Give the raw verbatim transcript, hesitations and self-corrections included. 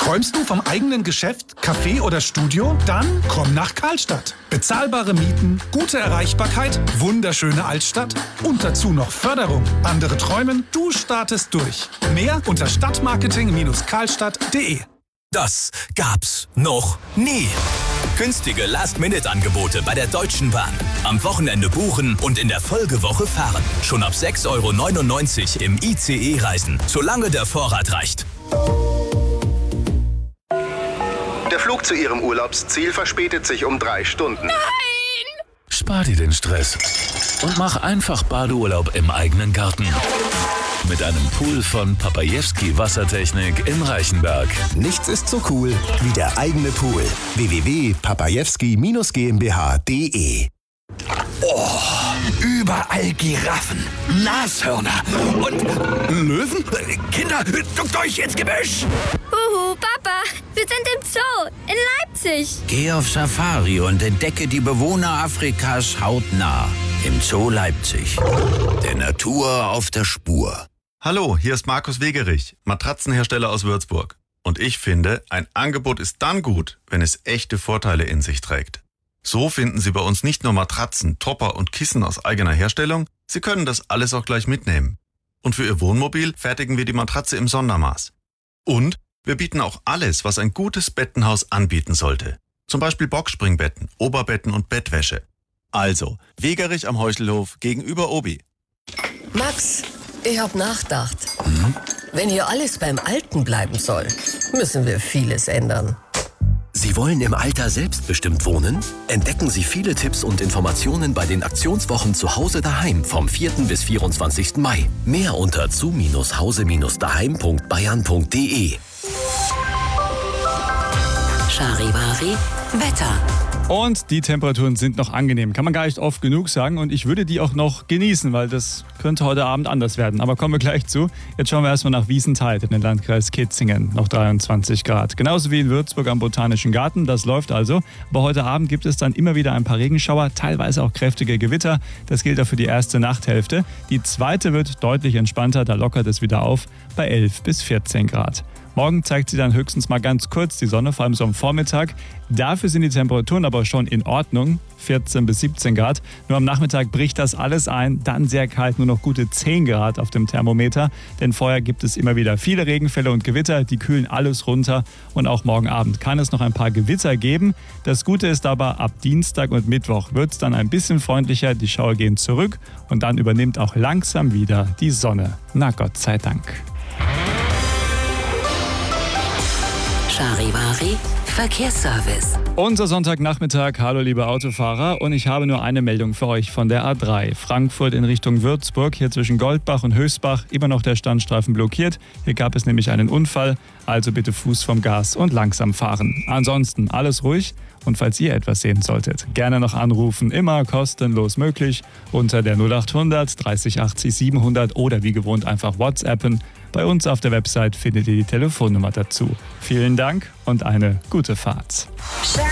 Träumst du vom eigenen Geschäft, Café oder Studio? Dann komm nach Karlstadt. Bezahlbare Mieten, gute Erreichbarkeit, wunderschöne Altstadt und dazu noch Förderung. Andere träumen, du startest durch. Mehr unter stadtmarketing Bindestrich karlstadt punkt de. Das gab's noch nie. Günstige Last-Minute-Angebote bei der Deutschen Bahn. Am Wochenende buchen und in der Folgewoche fahren. Schon ab sechs Euro neunundneunzig im I C E reisen, solange der Vorrat reicht. Der Flug zu Ihrem Urlaubsziel verspätet sich um drei Stunden. Nein! Spar dir den Stress und mach einfach Badeurlaub im eigenen Garten. Mit einem Pool von Papajewski Wassertechnik in Reichenberg. Nichts ist so cool wie der eigene Pool. w w w punkt papajewski Bindestrich gmbh punkt de. Oh, überall Giraffen, Nashörner und Löwen. Kinder, duckt euch ins Gebüsch. Huhu, Papa, wir sind im Zoo in Leipzig. Geh auf Safari und entdecke die Bewohner Afrikas hautnah. Im Zoo Leipzig. Der Natur auf der Spur. Hallo, hier ist Markus Wegerich, Matratzenhersteller aus Würzburg. Und ich finde, ein Angebot ist dann gut, wenn es echte Vorteile in sich trägt. So finden Sie bei uns nicht nur Matratzen, Topper und Kissen aus eigener Herstellung, Sie können das alles auch gleich mitnehmen. Und für Ihr Wohnmobil fertigen wir die Matratze im Sondermaß. Und wir bieten auch alles, was ein gutes Bettenhaus anbieten sollte. Zum Beispiel Boxspringbetten, Oberbetten und Bettwäsche. Also, Wegerich am Heuchelhof gegenüber Obi. Max, ich hab nachgedacht. Hm? Wenn hier alles beim Alten bleiben soll, müssen wir vieles ändern. Sie wollen im Alter selbstbestimmt wohnen? Entdecken Sie viele Tipps und Informationen bei den Aktionswochen zu Hause daheim vom vierten bis vierundzwanzigsten Mai. Mehr unter zu Hause daheim punkt bayern punkt de. Charivari Wetter. Und die Temperaturen sind noch angenehm. Kann man gar nicht oft genug sagen. Und ich würde die auch noch genießen, weil das könnte heute Abend anders werden. Aber kommen wir gleich zu. Jetzt schauen wir erstmal nach Wiesentheid in den Landkreis Kitzingen. Noch dreiundzwanzig Grad. Genauso wie in Würzburg am Botanischen Garten. Das läuft also. Aber heute Abend gibt es dann immer wieder ein paar Regenschauer, teilweise auch kräftige Gewitter. Das gilt auch für die erste Nachthälfte. Die zweite wird deutlich entspannter. Da lockert es wieder auf bei elf bis vierzehn Grad. Morgen zeigt sie dann höchstens mal ganz kurz die Sonne, vor allem so am Vormittag. Dafür sind die Temperaturen aber schon in Ordnung, vierzehn bis siebzehn Grad. Nur am Nachmittag bricht das alles ein, dann sehr kalt, nur noch gute zehn Grad auf dem Thermometer. Denn vorher gibt es immer wieder viele Regenfälle und Gewitter, die kühlen alles runter. Und auch morgen Abend kann es noch ein paar Gewitter geben. Das Gute ist aber, ab Dienstag und Mittwoch wird es dann ein bisschen freundlicher, die Schauer gehen zurück und dann übernimmt auch langsam wieder die Sonne. Na Gott sei Dank. Charivari Verkehrsservice. Unser Sonntagnachmittag, hallo liebe Autofahrer, und ich habe nur eine Meldung für euch von der A drei. Frankfurt in Richtung Würzburg, hier zwischen Goldbach und Höchstbach, immer noch der Standstreifen blockiert. Hier gab es nämlich einen Unfall, also bitte Fuß vom Gas und langsam fahren. Ansonsten alles ruhig und falls ihr etwas sehen solltet, gerne noch anrufen, immer kostenlos möglich unter der null achthundert dreißig achtzig siebenhundert oder wie gewohnt einfach WhatsAppen. Bei uns auf der Website findet ihr die Telefonnummer dazu. Vielen Dank und eine gute Fahrt.